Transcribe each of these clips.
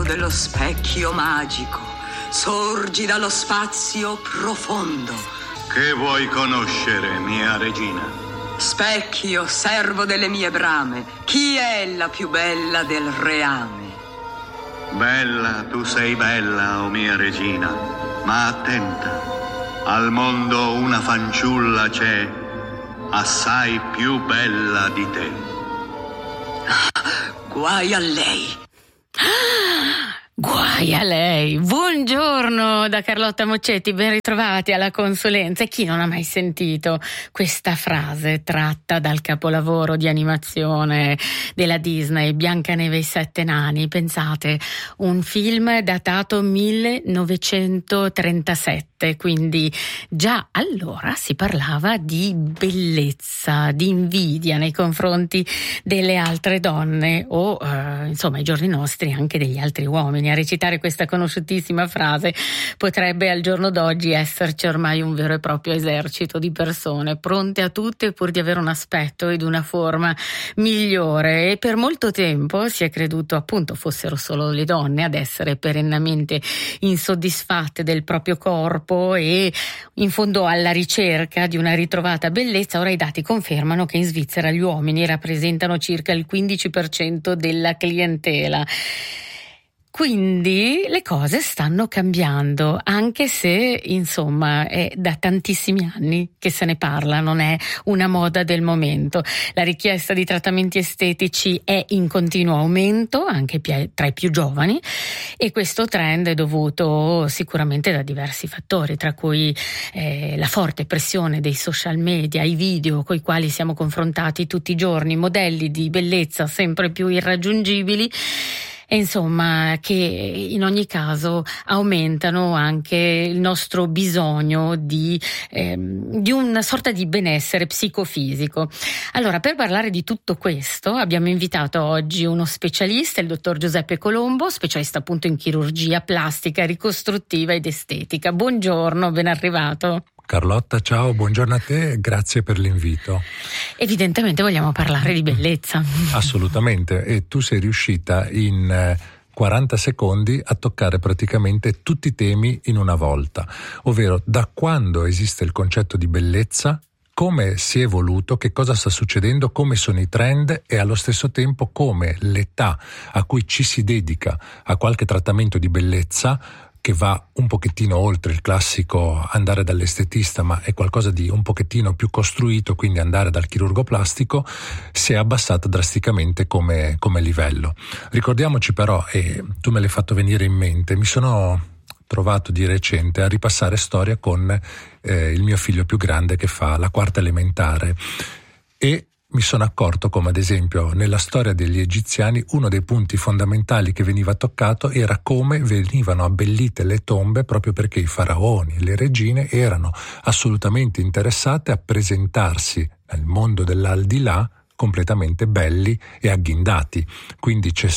dello specchio magico, sorgi dallo spazio profondo. Che vuoi conoscere, mia regina? Specchio, servo delle mie brame, chi è la più bella del reame? Bella, tu sei bella, o mia regina, ma attenta, al mondo una fanciulla c'è, assai più bella di te. Guai a lei. Guai a lei. Buongiorno da Carlotta Moccetti, ben ritrovati alla consulenza. E chi non ha mai sentito questa frase tratta dal capolavoro di animazione della Disney, Biancaneve e i Sette Nani? Pensate, un film datato 1937, quindi già allora si parlava di bellezza, di invidia nei confronti delle altre donne o insomma ai giorni nostri anche degli altri uomini. A recitare questa conosciutissima frase potrebbe al giorno d'oggi esserci ormai un vero e proprio esercito di persone pronte a tutto pur di avere un aspetto ed una forma migliore, e per molto tempo si è creduto appunto fossero solo le donne ad essere perennemente insoddisfatte del proprio corpo e in fondo alla ricerca di una ritrovata bellezza. Ora i dati confermano che in Svizzera gli uomini rappresentano circa il 15% della clientela. Quindi le cose stanno cambiando, anche se insomma è da tantissimi anni che se ne parla, non è una moda del momento. La richiesta di trattamenti estetici è in continuo aumento anche tra i più giovani, e questo trend è dovuto sicuramente da diversi fattori, tra cui la forte pressione dei social media, i video coi quali siamo confrontati tutti i giorni, modelli di bellezza sempre più irraggiungibili, e insomma che in ogni caso aumentano anche il nostro bisogno di una sorta di benessere psicofisico. Allora, per parlare di tutto questo abbiamo invitato oggi uno specialista, il dottor Giuseppe Colombo, specialista appunto in chirurgia plastica, ricostruttiva ed estetica. Buongiorno, ben arrivato. Carlotta, ciao, buongiorno a te, grazie per l'invito. Evidentemente vogliamo parlare di bellezza. Assolutamente, e tu sei riuscita in 40 secondi a toccare praticamente tutti i temi in una volta, ovvero da quando esiste il concetto di bellezza, come si è evoluto, che cosa sta succedendo, come sono i trend e allo stesso tempo come l'età a cui ci si dedica a qualche trattamento di bellezza, che va un pochettino oltre il classico andare dall'estetista, ma è qualcosa di un pochettino più costruito, quindi andare dal chirurgo plastico, si è abbassata drasticamente come livello. Ricordiamoci però, e tu me l'hai fatto venire in mente, mi sono trovato di recente a ripassare storia con il mio figlio più grande che fa la quarta elementare, e mi sono accorto come ad esempio nella storia degli egiziani uno dei punti fondamentali che veniva toccato era come venivano abbellite le tombe, proprio perché i faraoni e le regine erano assolutamente interessate a presentarsi nel mondo dell'aldilà completamente belli e agghindati. Quindi c'è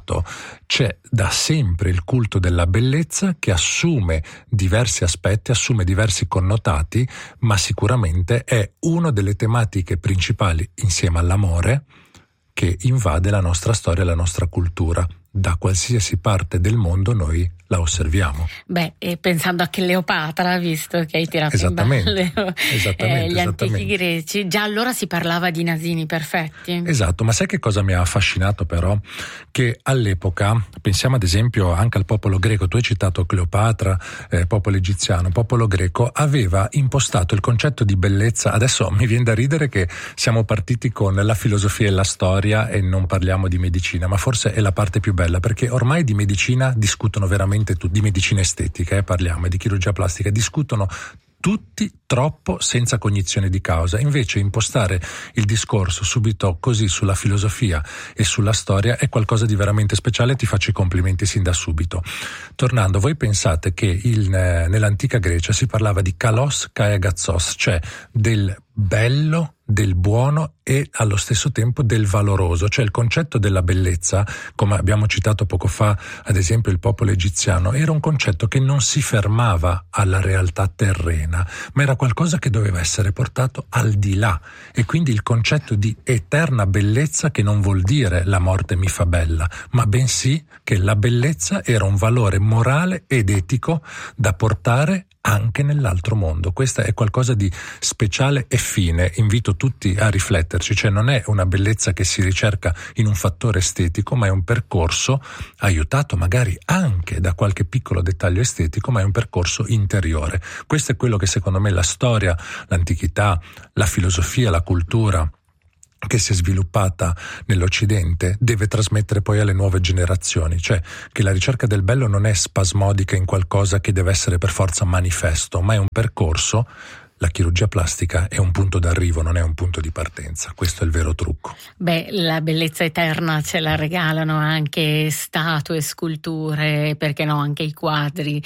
da sempre il culto della bellezza che assume diversi aspetti, assume diversi connotati, ma sicuramente è una delle tematiche principali, insieme all'amore, che invade la nostra storia e la nostra cultura. Da qualsiasi parte del mondo noi la osserviamo. Beh, e pensando a Cleopatra, visto che hai tirato in ballo gli antichi greci, già allora si parlava di nasini perfetti. Esatto, ma sai che cosa mi ha affascinato però? Che all'epoca, pensiamo ad esempio anche al popolo greco, tu hai citato Cleopatra, popolo egiziano, popolo greco aveva impostato il concetto di bellezza. Adesso mi viene da ridere che siamo partiti con la filosofia e la storia e non parliamo di medicina, ma forse è la parte più bella, perché ormai di medicina discutono veramente tutti, di medicina estetica parliamo, e di chirurgia plastica discutono tutti troppo senza cognizione di causa. Invece impostare il discorso subito così sulla filosofia e sulla storia è qualcosa di veramente speciale, ti faccio i complimenti sin da subito. Tornando, voi pensate che nell'antica Grecia si parlava di kalos kai agazzos, cioè del bello, del buono e allo stesso tempo del valoroso, cioè il concetto della bellezza, come abbiamo citato poco fa, ad esempio il popolo egiziano, era un concetto che non si fermava alla realtà terrena, ma era qualcosa che doveva essere portato al di là, e quindi il concetto di eterna bellezza, che non vuol dire la morte mi fa bella, ma bensì che la bellezza era un valore morale ed etico da portare anche nell'altro mondo. Questa è qualcosa di speciale e fine. Invito tutti a rifletterci, cioè non è una bellezza che si ricerca in un fattore estetico, ma è un percorso aiutato magari anche da qualche piccolo dettaglio estetico, ma è un percorso interiore. Questo è quello che secondo me la storia, l'antichità, la filosofia, la cultura che si è sviluppata nell'Occidente deve trasmettere poi alle nuove generazioni, cioè che la ricerca del bello non è spasmodica in qualcosa che deve essere per forza manifesto, ma è un percorso. La chirurgia plastica è un punto d'arrivo, non è un punto di partenza. Questo è il vero trucco. Beh, la bellezza eterna ce la regalano anche statue, sculture, perché no, anche i quadri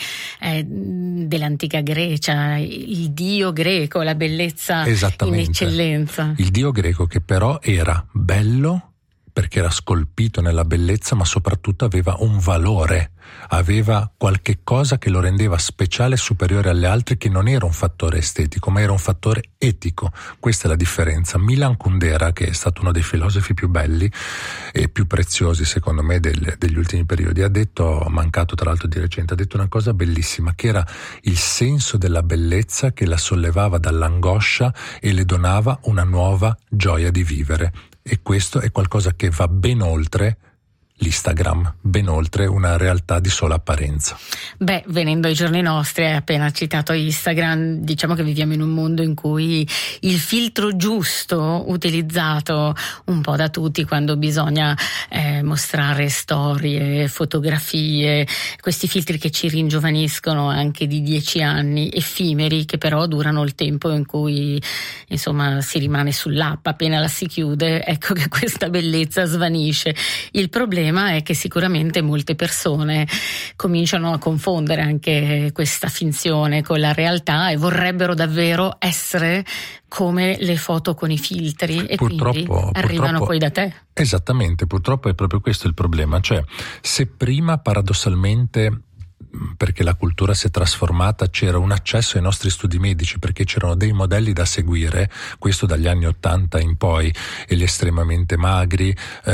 dell'antica Grecia, il dio greco, la bellezza in eccellenza. Il dio greco, che però era bello perché era scolpito nella bellezza, ma soprattutto aveva un valore, aveva qualche cosa che lo rendeva speciale e superiore alle altre, che non era un fattore estetico, ma era un fattore etico. Questa è la differenza. Milan Kundera, che è stato uno dei filosofi più belli e più preziosi secondo me degli ultimi periodi, ha detto, mancato tra l'altro di recente, ha detto una cosa bellissima, che era il senso della bellezza che la sollevava dall'angoscia e le donava una nuova gioia di vivere. E questo è qualcosa che va ben oltre l'Instagram, ben oltre una realtà di sola apparenza. Beh, venendo ai giorni nostri, hai appena citato Instagram, diciamo che viviamo in un mondo in cui il filtro giusto, utilizzato un po' da tutti quando bisogna mostrare storie, fotografie, questi filtri che ci ringiovaniscono anche di 10 anni, effimeri, che però durano il tempo in cui insomma si rimane sull'app. Appena la si chiude, ecco che questa bellezza svanisce. Il problema è che sicuramente molte persone cominciano a confondere anche questa finzione con la realtà e vorrebbero davvero essere come le foto con i filtri, e quindi arrivano poi da te. Esattamente, purtroppo è proprio questo il problema, cioè se prima paradossalmente, perché la cultura si è trasformata, c'era un accesso ai nostri studi medici perché c'erano dei modelli da seguire, questo dagli anni '80 in poi, e gli estremamente magri,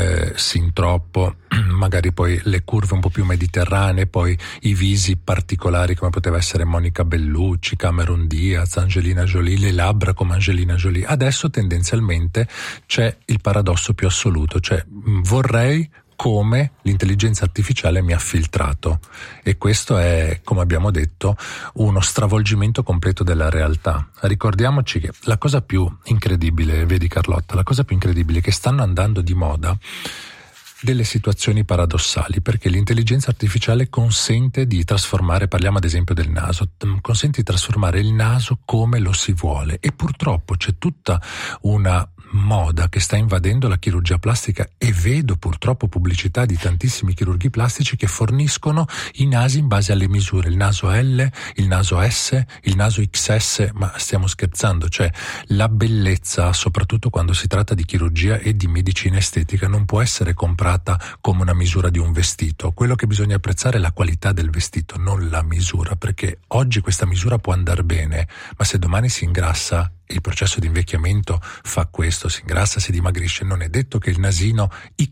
sin troppo, magari poi le curve un po' più mediterranee, poi i visi particolari come poteva essere Monica Bellucci, Cameron Diaz, Angelina Jolie, le labbra come Angelina Jolie. Adesso tendenzialmente c'è il paradosso più assoluto, cioè vorrei come l'intelligenza artificiale mi ha filtrato, e questo è, come abbiamo detto, uno stravolgimento completo della realtà. Ricordiamoci che la cosa più incredibile, vedi Carlotta, la cosa più incredibile è che stanno andando di moda delle situazioni paradossali, perché l'intelligenza artificiale consente di trasformare, parliamo ad esempio del naso, consente di trasformare il naso come lo si vuole, e purtroppo c'è tutta una moda che sta invadendo la chirurgia plastica, e vedo purtroppo pubblicità di tantissimi chirurghi plastici che forniscono i nasi in base alle misure, il naso L, il naso S, il naso XS, ma stiamo scherzando? Cioè la bellezza, soprattutto quando si tratta di chirurgia e di medicina estetica, non può essere comprata come una misura di un vestito. Quello che bisogna apprezzare è la qualità del vestito, non la misura, perché oggi questa misura può andare bene, ma se domani si ingrassa, il processo di invecchiamento fa questo, si ingrassa, si dimagrisce, non è detto che il nasino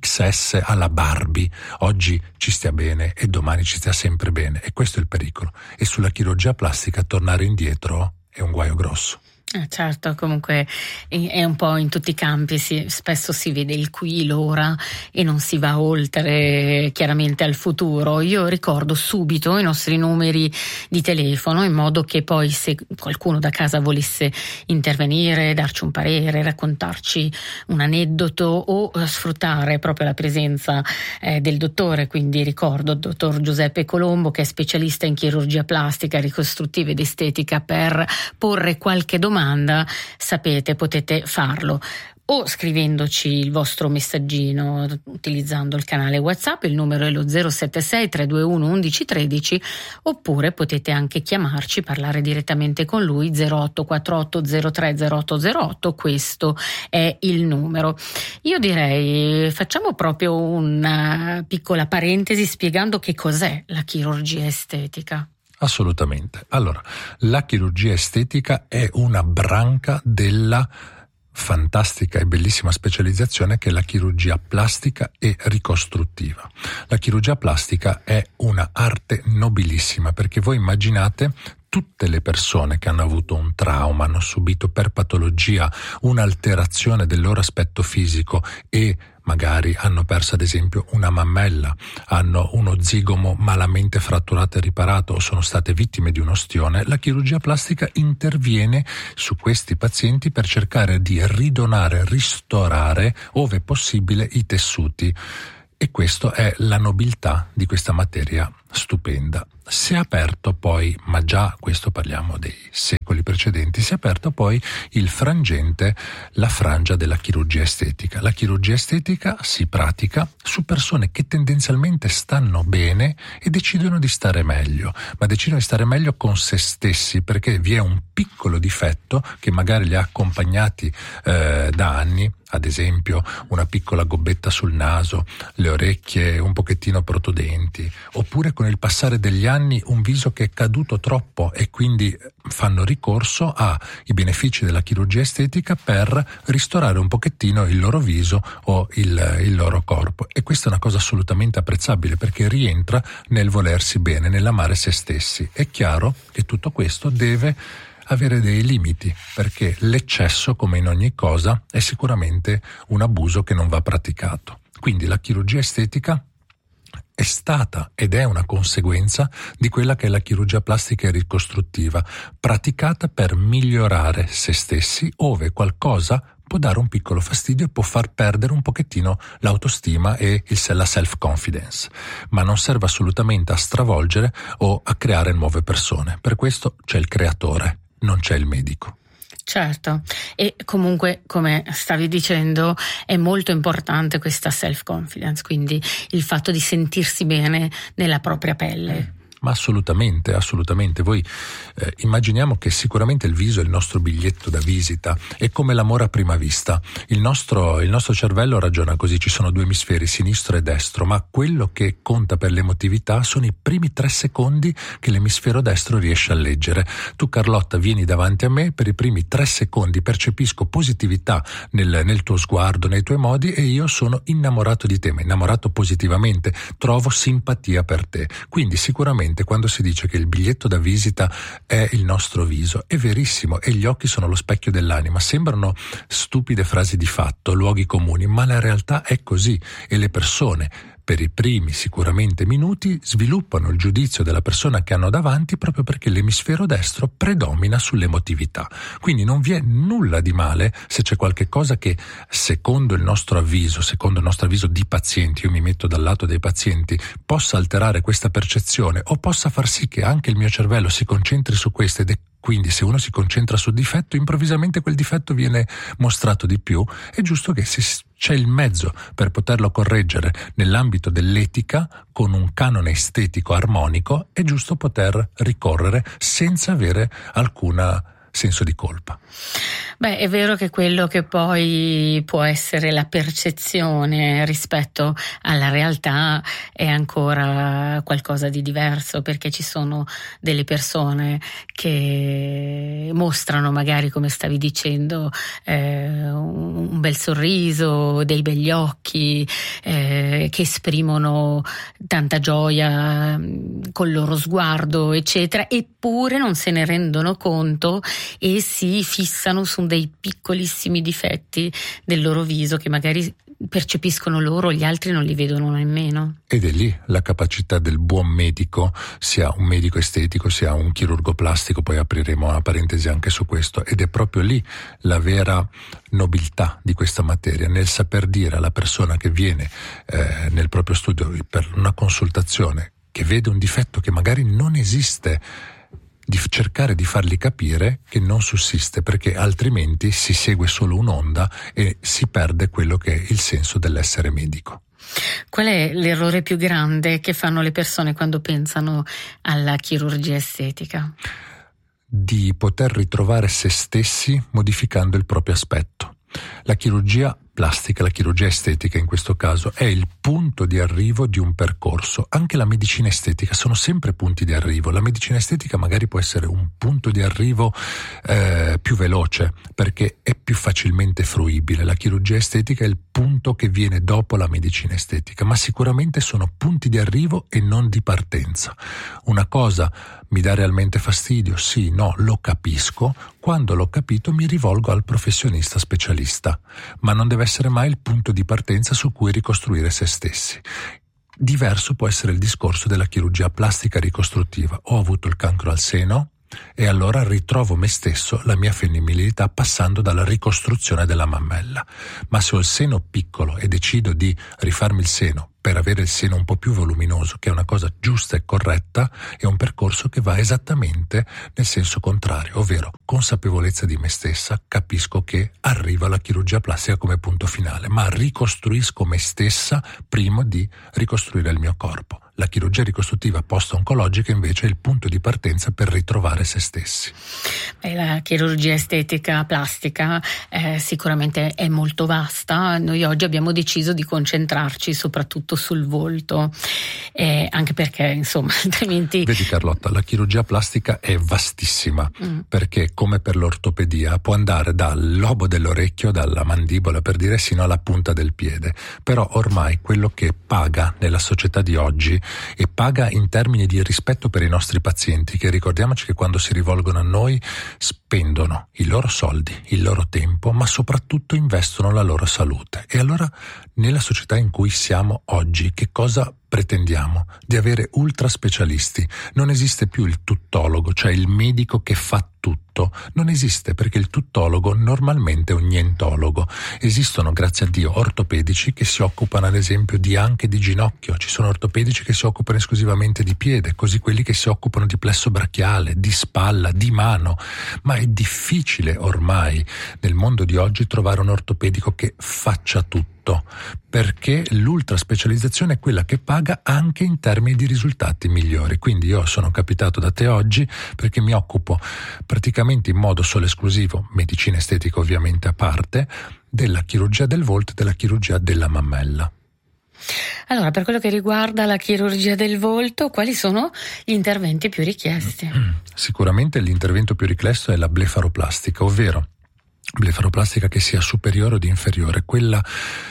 XS alla Barbie oggi ci stia bene e domani ci stia sempre bene, e questo è il pericolo. E sulla chirurgia plastica tornare indietro è un guaio grosso. Certo, comunque è un po' in tutti i campi, spesso si vede il qui, l'ora, e non si va oltre chiaramente al futuro. Io ricordo subito i nostri numeri di telefono, in modo che poi se qualcuno da casa volesse intervenire, darci un parere, raccontarci un aneddoto o sfruttare proprio la presenza del dottore, quindi ricordo il dottor Giuseppe Colombo, che è specialista in chirurgia plastica, ricostruttiva ed estetica, per porre qualche domanda. Sapete, potete farlo. o scrivendoci il vostro messaggino utilizzando il canale WhatsApp, il numero è lo 076 321 1113, oppure potete anche chiamarci, parlare direttamente con lui, 0848 03 0808, questo è il numero. Io direi facciamo proprio una piccola parentesi spiegando che cos'è la chirurgia estetica. Assolutamente. Allora, la chirurgia estetica è una branca della fantastica e bellissima specializzazione che è la chirurgia plastica e ricostruttiva. La chirurgia plastica è una arte nobilissima, perché voi immaginate tutte le persone che hanno avuto un trauma, hanno subito per patologia un'alterazione del loro aspetto fisico e magari hanno perso ad esempio una mammella, hanno uno zigomo malamente fratturato e riparato o sono state vittime di un ostione, la chirurgia plastica interviene su questi pazienti per cercare di ridonare, ristorare, ove possibile, i tessuti. E questa è la nobiltà di questa materia stupenda. Si è aperto poi, ma già questo parliamo dei secoli precedenti, si è aperto poi il frangente, la frangia della chirurgia estetica. La chirurgia estetica si pratica su persone che tendenzialmente stanno bene e decidono di stare meglio, ma decidono di stare meglio con se stessi, perché vi è un piccolo difetto che magari li ha accompagnati da anni, ad esempio una piccola gobbetta sul naso, le orecchie un pochettino protudenti, oppure con il passare degli anni un viso che è caduto troppo e quindi fanno ricorso ai benefici della chirurgia estetica per ristorare un pochettino il loro viso o il loro corpo. E questa è una cosa assolutamente apprezzabile, perché rientra nel volersi bene, nell'amare se stessi. È chiaro che tutto questo deve avere dei limiti, perché l'eccesso, come in ogni cosa, è sicuramente un abuso che non va praticato. Quindi la chirurgia estetica è stata ed è una conseguenza di quella che è la chirurgia plastica e ricostruttiva, praticata per migliorare se stessi, ove qualcosa può dare un piccolo fastidio e può far perdere un pochettino l'autostima e la self-confidence, ma non serve assolutamente a stravolgere o a creare nuove persone. Per questo c'è il creatore, non c'è il medico. Certo, e comunque, come stavi dicendo, è molto importante questa self-confidence, quindi il fatto di sentirsi bene nella propria pelle. Ma assolutamente. Voi immaginiamo che sicuramente il viso è il nostro biglietto da visita, è come l'amore a prima vista. Il nostro cervello ragiona così, ci sono due emisferi, sinistro e destro, ma quello che conta per l'emotività sono i primi 3 secondi che l'emisfero destro riesce a leggere. Tu, Carlotta, vieni davanti a me, per i primi 3 secondi percepisco positività nel tuo sguardo, nei tuoi modi, e io sono innamorato di te, ma innamorato positivamente, trovo simpatia per te. Quindi sicuramente quando si dice che il biglietto da visita è il nostro viso, è verissimo, e gli occhi sono lo specchio dell'anima. Sembrano stupide frasi di fatto, luoghi comuni, ma la realtà è così, e le persone per i primi sicuramente minuti sviluppano il giudizio della persona che hanno davanti proprio perché l'emisfero destro predomina sull'emotività. Quindi non vi è nulla di male se c'è qualche cosa che secondo il nostro avviso di pazienti, io mi metto dal lato dei pazienti, possa alterare questa percezione o possa far sì che anche il mio cervello si concentri su questo, ed è quindi se uno si concentra sul difetto, improvvisamente quel difetto viene mostrato di più. È giusto che c'è il mezzo per poterlo correggere nell'ambito dell'etica, con un canone estetico armonico, è giusto poter ricorrere senza avere alcun senso di colpa. Beh, è vero che quello che poi può essere la percezione rispetto alla realtà è ancora qualcosa di diverso, perché ci sono delle persone che mostrano, magari come stavi dicendo, un bel sorriso, dei begli occhi, che esprimono tanta gioia col loro sguardo, eccetera, eppure non se ne rendono conto e si fissano su dei piccolissimi difetti del loro viso che magari percepiscono loro, gli altri non li vedono nemmeno. Ed è lì la capacità del buon medico, sia un medico estetico sia un chirurgo plastico, poi apriremo una parentesi anche su questo, ed è proprio lì la vera nobiltà di questa materia, nel saper dire alla persona che viene nel proprio studio per una consultazione, che vede un difetto che magari non esiste di cercare di fargli capire che non sussiste, perché altrimenti si segue solo un'onda e si perde quello che è il senso dell'essere medico. Qual è l'errore più grande che fanno le persone quando pensano alla chirurgia estetica? Di poter ritrovare se stessi modificando il proprio aspetto. La chirurgia plastica, la chirurgia estetica in questo caso, è il punto di arrivo di un percorso. Anche la medicina estetica sono sempre punti di arrivo. La medicina estetica magari può essere un punto di arrivo più veloce, perché è più facilmente fruibile. La chirurgia estetica è il punto che viene dopo la medicina estetica, ma sicuramente sono punti di arrivo e non di partenza. Una cosa mi dà realmente fastidio? Sì, no, lo capisco. Quando l'ho capito mi rivolgo al professionista specialista, ma non deve essere mai il punto di partenza su cui ricostruire se stessi. Diverso può essere il discorso della chirurgia plastica ricostruttiva. Ho avuto il cancro al seno e allora ritrovo me stesso, la mia femminilità, passando dalla ricostruzione della mammella. Ma se ho il seno piccolo e decido di rifarmi il seno per avere il seno un po' più voluminoso, che è una cosa giusta e corretta, è un percorso che va esattamente nel senso contrario, ovvero consapevolezza di me stessa, capisco che arriva la chirurgia plastica come punto finale, ma ricostruisco me stessa prima di ricostruire il mio corpo. La chirurgia ricostruttiva post-oncologica invece è il punto di partenza per ritrovare se stessi. La chirurgia estetica plastica sicuramente è molto vasta. Noi oggi abbiamo deciso di concentrarci soprattutto sul volto, anche perché insomma altrimenti... Vedi Carlotta, la chirurgia plastica è vastissima, perché come per l'ortopedia può andare dal lobo dell'orecchio, dalla mandibola per dire, sino alla punta del piede. Però ormai quello che paga nella società di oggi e paga in termini di rispetto per i nostri pazienti, che ricordiamoci che quando si rivolgono a noi spendono i loro soldi, il loro tempo, ma soprattutto investono la loro salute. E allora nella società in cui siamo oggi, che cosa pretendiamo? Di avere ultra specialisti. Non esiste più il tuttologo, cioè il medico che fa tutto. Non esiste, perché il tuttologo normalmente è un nientologo. Esistono, grazie a Dio, ortopedici che si occupano ad esempio anche di ginocchio, ci sono ortopedici che si occupano esclusivamente di piede, così quelli che si occupano di plesso brachiale, di spalla, di mano, ma è difficile ormai nel mondo di oggi trovare un ortopedico che faccia tutto, perché l'ultra specializzazione è quella che paga anche in termini di risultati migliori. Quindi io sono capitato da te oggi perché mi occupo praticamente in modo solo esclusivo, medicina estetica ovviamente a parte, della chirurgia del volto e della chirurgia della mammella. Allora, per quello che riguarda la chirurgia del volto, quali sono gli interventi più richiesti? Sicuramente l'intervento più richiesto è la blefaroplastica, ovvero blefaroplastica che sia superiore o di inferiore. Quella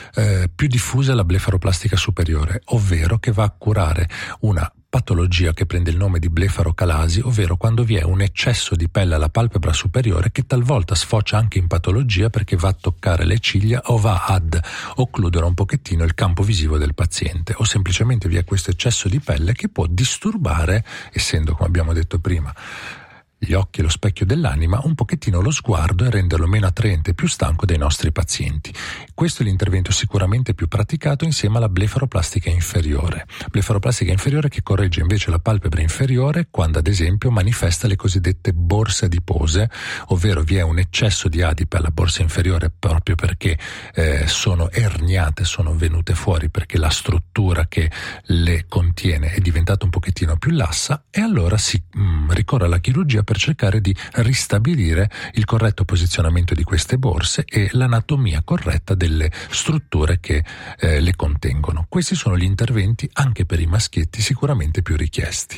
più diffusa è la blefaroplastica superiore, ovvero che va a curare una patologia che prende il nome di blefarocalasi, ovvero quando vi è un eccesso di pelle alla palpebra superiore che talvolta sfocia anche in patologia perché va a toccare le ciglia o va ad occludere un pochettino il campo visivo del paziente, o semplicemente vi è questo eccesso di pelle che può disturbare, essendo, come abbiamo detto prima, gli occhi e lo specchio dell'anima, un pochettino lo sguardo e renderlo meno attraente e più stanco dei nostri pazienti. Questo è l'intervento sicuramente più praticato insieme alla blefaroplastica inferiore. Blefaroplastica inferiore che corregge invece la palpebra inferiore quando ad esempio manifesta le cosiddette borse adipose, ovvero vi è un eccesso di adipe alla borsa inferiore proprio perché sono erniate, sono venute fuori perché la struttura che le contiene è diventata un pochettino più lassa, e allora si ricorre alla chirurgia per cercare di ristabilire il corretto posizionamento di queste borse e l'anatomia corretta delle strutture che le contengono. Questi sono gli interventi anche per i maschietti sicuramente più richiesti.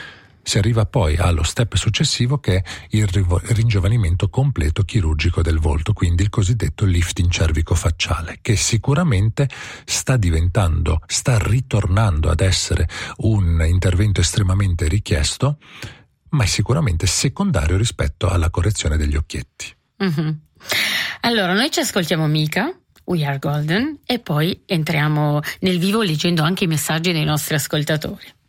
Si arriva poi allo step successivo che è il ringiovanimento completo chirurgico del volto, quindi il cosiddetto lifting cervicofacciale, che sicuramente sta ritornando ad essere un intervento estremamente richiesto, ma è sicuramente secondario rispetto alla correzione degli occhietti. Mm-hmm. Allora, noi ci ascoltiamo Mika, We Are Golden, e poi entriamo nel vivo leggendo anche i messaggi dei nostri ascoltatori.